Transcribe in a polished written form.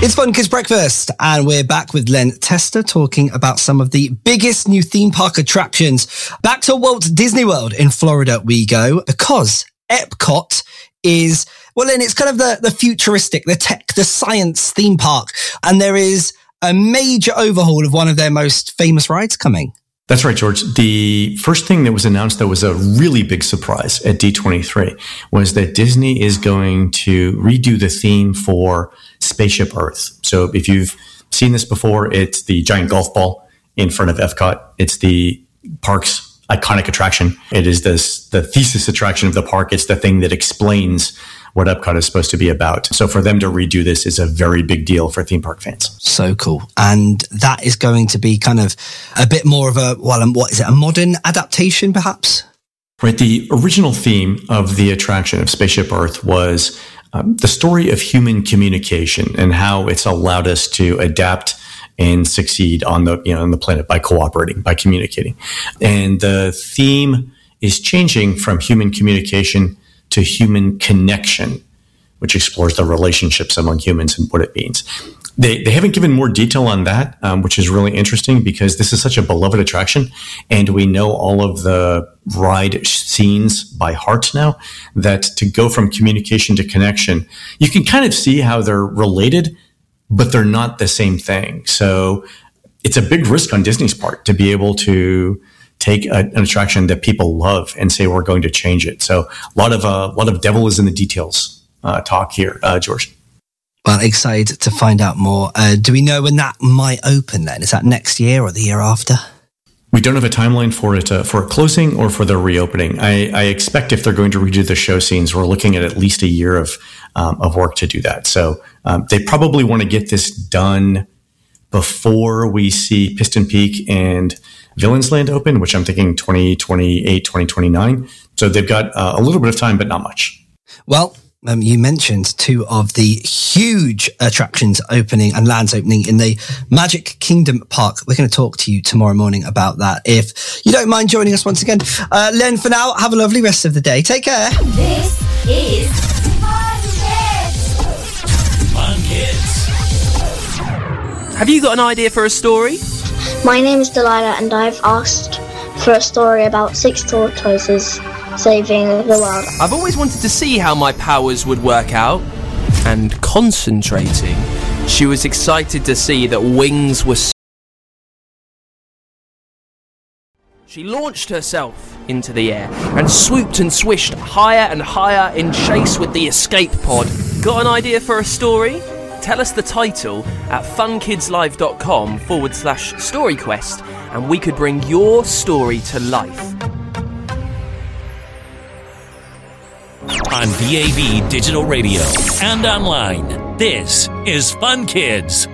It's Fun Kids Breakfast, and we're back with Len Tester talking about some of the biggest new theme park attractions. Back to Walt Disney World in Florida we go, because Epcot is, well, Len, it's kind of the futuristic, the tech, the science theme park, and there is a major overhaul of one of their most famous rides coming. That's right, George. The first thing that was announced that was a really big surprise at D23 was that Disney is going to redo the theme for Spaceship Earth. So if you've seen this before, it's the giant golf ball in front of Epcot. It's the park's iconic attraction. It is the thesis attraction of the park. It's the thing that explains what Epcot is supposed to be about. So for them to redo this is a very big deal for theme park fans. So cool. And that is going to be kind of a bit more of a, well, what is it, a modern adaptation perhaps? Right. The original theme of the attraction of Spaceship Earth was the story of human communication and how it's allowed us to adapt and succeed on the planet by cooperating, by communicating. And the theme is changing from human communication to human connection, which explores the relationships among humans and what it means. They haven't given more detail on that, which is really interesting because this is such a beloved attraction, and we know all of the ride scenes by heart now, that to go from communication to connection, you can kind of see how they're related, but they're not the same thing. So it's a big risk on Disney's part to be able to take an attraction that people love and say we're going to change it. So a lot of devil is in the details talk here, George. Well, excited to find out more. Do we know when that might open then? Is that next year or the year after? We don't have a timeline for it, for a closing or for the reopening. I expect if they're going to redo the show scenes, we're looking at least a year of work to do that. So they probably want to get this done before we see Piston Peak and Villains Land open, which I'm thinking 2028, 2029. So they've got a little bit of time, but not much. Well, you mentioned two of the huge attractions opening and lands opening in the Magic Kingdom Park. We're going to talk to you tomorrow morning about that, if you don't mind joining us once again. Len, for now, have a lovely rest of the day. Take care. This is Fun Kids. Fun Kids. Have you got an idea for a story? My name is Delilah, and I've asked for a story about 6 tortoises saving the world. I've always wanted to see how my powers would work out. And concentrating, she was excited to see that wings were... She launched herself into the air and swooped and swished higher and higher in chase with the escape pod. Got an idea for a story? Tell us the title at funkidslive.com/storyquest and we could bring your story to life. On DAB Digital Radio and online, this is Fun Kids.